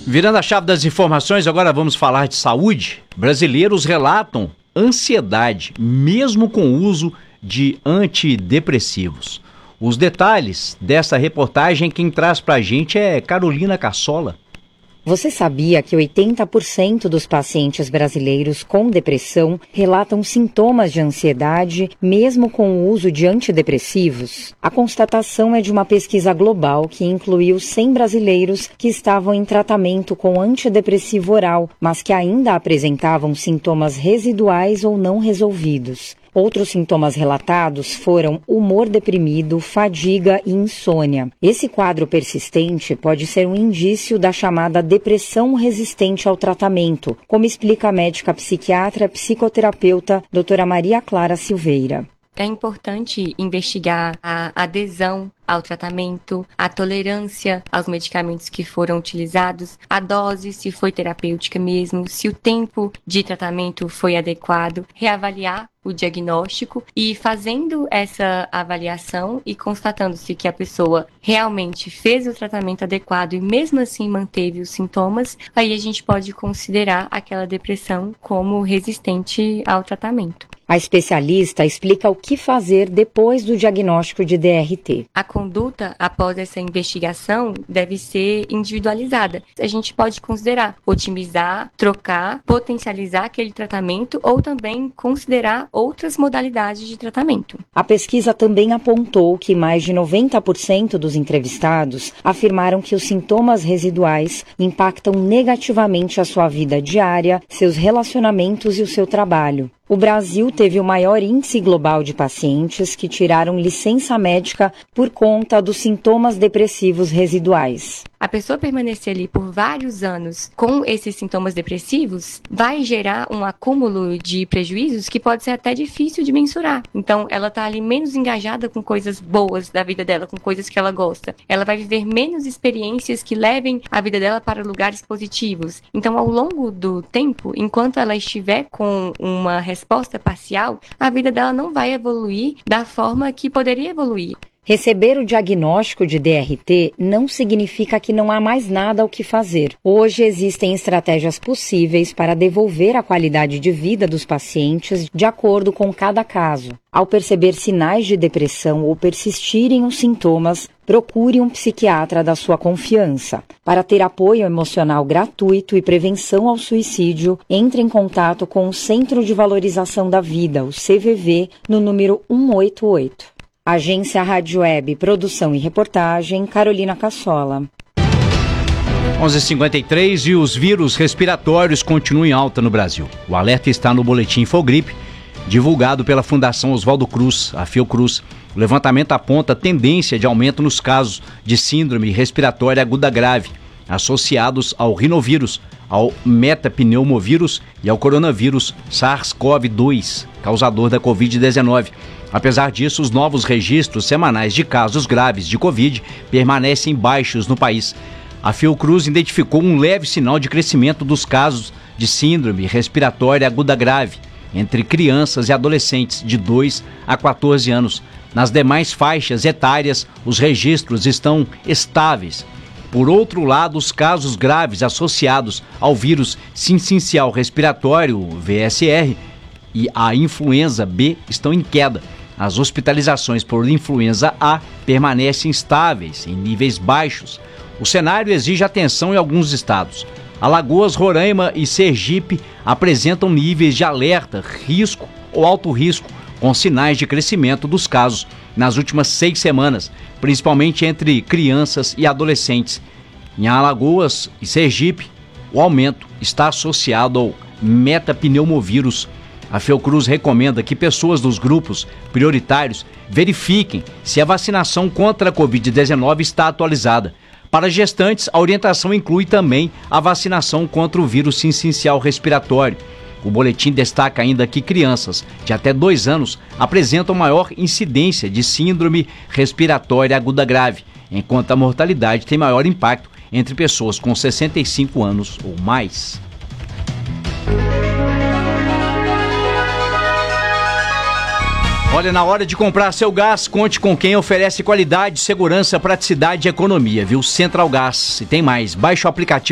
Virando a chave das informações, agora vamos falar de saúde. Brasileiros relatam ansiedade, mesmo com o uso de antidepressivos. Os detalhes dessa reportagem, quem traz pra gente é Carolina Cassola. Você sabia que 80% dos pacientes brasileiros com depressão relatam sintomas de ansiedade, mesmo com o uso de antidepressivos? A constatação é de uma pesquisa global que incluiu 100 brasileiros que estavam em tratamento com antidepressivo oral, mas que ainda apresentavam sintomas residuais ou não resolvidos. Outros sintomas relatados foram humor deprimido, fadiga e insônia. Esse quadro persistente pode ser um indício da chamada depressão resistente ao tratamento, como explica a médica psiquiatra psicoterapeuta doutora Maria Clara Silveira. É importante investigar a adesão ao tratamento, a tolerância aos medicamentos que foram utilizados, a dose, se foi terapêutica mesmo, se o tempo de tratamento foi adequado, reavaliar o diagnóstico e fazendo essa avaliação e constatando-se que a pessoa realmente fez o tratamento adequado e mesmo assim manteve os sintomas, aí a gente pode considerar aquela depressão como resistente ao tratamento. A especialista explica o que fazer depois do diagnóstico de DRT. A conduta após essa investigação deve ser individualizada. A gente pode considerar otimizar, trocar, potencializar aquele tratamento ou também considerar outras modalidades de tratamento. A pesquisa também apontou que mais de 90% dos entrevistados afirmaram que os sintomas residuais impactam negativamente a sua vida diária, seus relacionamentos e o seu trabalho. O Brasil teve o maior índice global de pacientes que tiraram licença médica por conta dos sintomas depressivos residuais. A pessoa permanecer ali por vários anos com esses sintomas depressivos vai gerar um acúmulo de prejuízos que pode ser até difícil de mensurar. Então, ela está ali menos engajada com coisas boas da vida dela, com coisas que ela gosta. Ela vai viver menos experiências que levem a vida dela para lugares positivos. Então, ao longo do tempo, enquanto ela estiver com uma resposta parcial, a vida dela não vai evoluir da forma que poderia evoluir. Receber o diagnóstico de DRT não significa que não há mais nada ao que fazer. Hoje existem estratégias possíveis para devolver a qualidade de vida dos pacientes de acordo com cada caso. Ao perceber sinais de depressão ou persistirem os sintomas, procure um psiquiatra da sua confiança. Para ter apoio emocional gratuito e prevenção ao suicídio, entre em contato com o Centro de Valorização da Vida, o CVV, no número 188. Agência Rádio Web, produção e reportagem, Carolina Cassola. 11h53 e os vírus respiratórios continuam em alta no Brasil. O alerta está no boletim Infogripe, divulgado pela Fundação Oswaldo Cruz, a Fiocruz. O levantamento aponta tendência de aumento nos casos de síndrome respiratória aguda grave, associados ao rinovírus, ao metapneumovírus e ao coronavírus SARS-CoV-2, causador da Covid-19. Apesar disso, os novos registros semanais de casos graves de Covid permanecem baixos no país. A Fiocruz identificou um leve sinal de crescimento dos casos de síndrome respiratória aguda grave entre crianças e adolescentes de 2 a 14 anos. Nas demais faixas etárias, os registros estão estáveis. Por outro lado, os casos graves associados ao vírus sincicial respiratório, VSR, e a influenza B estão em queda. As hospitalizações por influenza A permanecem estáveis, em níveis baixos. O cenário exige atenção em alguns estados. Alagoas, Roraima e Sergipe apresentam níveis de alerta, risco ou alto risco, com sinais de crescimento dos casos nas últimas 6 semanas, principalmente entre crianças e adolescentes. Em Alagoas e Sergipe, o aumento está associado ao metapneumovírus. A Fiocruz recomenda que pessoas dos grupos prioritários verifiquem se a vacinação contra a Covid-19 está atualizada. Para gestantes, a orientação inclui também a vacinação contra o vírus sincicial respiratório. O boletim destaca ainda que crianças de até 2 anos apresentam maior incidência de síndrome respiratória aguda grave, enquanto a mortalidade tem maior impacto entre pessoas com 65 anos ou mais. Olha, na hora de comprar seu gás, conte com quem oferece qualidade, segurança, praticidade e economia, viu? Central Gás. E tem mais, baixe o aplicativo